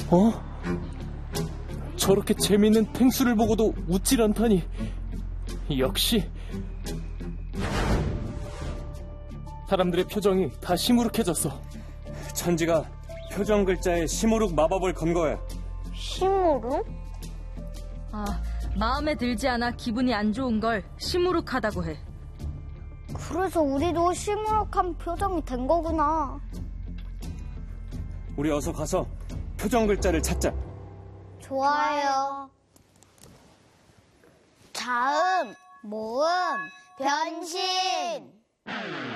어? 저렇게 재밌는 펭수를 보고도 웃질 않다니. 역시 사람들의 표정이 다 시무룩해졌어. 천지가 표정 글자에 시무룩 마법을 건 거야. 시무룩? 마음에 들지 않아 기분이 안 좋은 걸 시무룩하다고 해. 그래서 우리도 시무룩한 표정이 된 거구나. 우리 어서 가서 표정 글자를 찾자. 좋아요. 자음, 모음, 변신.